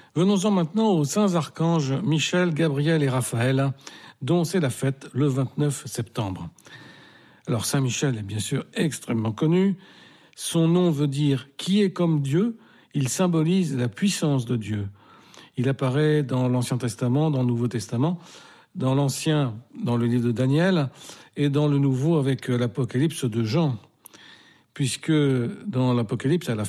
Venons-en maintenant aux saints archanges Michel, Gabriel et Raphaël, dont c'est la fête le 29 septembre. Alors Saint Michel est bien sûr extrêmement connu. Son nom veut dire « qui est comme Dieu ». Il symbolise la puissance de Dieu. Il apparaît dans l'Ancien Testament, dans le Nouveau Testament, dans l'Ancien, dans le livre de Daniel, et dans le Nouveau avec l'Apocalypse de Jean. Puisque dans l'Apocalypse, à la